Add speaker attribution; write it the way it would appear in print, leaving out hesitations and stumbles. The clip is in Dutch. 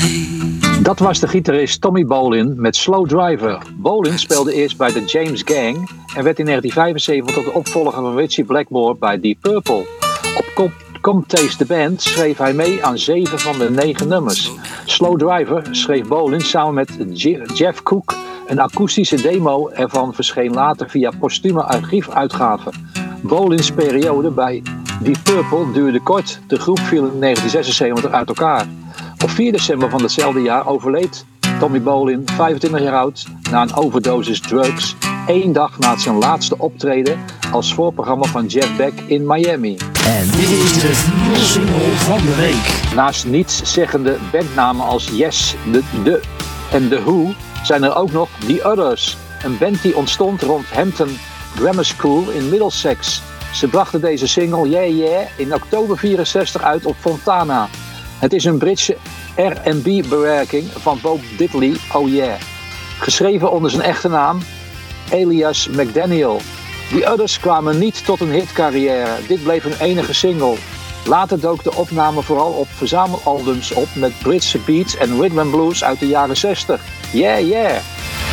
Speaker 1: Dat was de gitarist Tommy Bolin met Slow Driver. Bolin speelde eerst bij de James Gang en werd in 1975 tot de opvolger van Ritchie Blackmore bij Deep Purple. Op Come Taste the Band schreef hij mee aan 7 van de 9 nummers. Slow Driver schreef Bolin samen met Jeff Cook. Een akoestische demo ervan verscheen later via postume archiefuitgaven. Bolin's periode bij Deep Purple duurde kort. De groep viel in 1976 uit elkaar. Op 4 december van datzelfde jaar overleed Tommy Bolin, 25 jaar oud, na een overdosis drugs, 1 dag na zijn laatste optreden als voorprogramma van Jeff Beck in Miami.
Speaker 2: En dit is de single van de week.
Speaker 1: Naast nietszeggende bandnamen als Yes, The en The Who zijn er ook nog The Others, een band die ontstond rond Hampton Grammar School in Middlesex. Ze brachten deze single Yeah Yeah in oktober 64 uit op Fontana. Het is een Britse R&B bewerking van Bo Diddley, Oh Yeah. Geschreven onder zijn echte naam, alias McDaniel. The Others kwamen niet tot een hitcarrière. Dit bleef hun enige single. Later dook de opname vooral op verzamelalbums op met Britse beats en rhythm and blues uit de jaren 60. Yeah, yeah!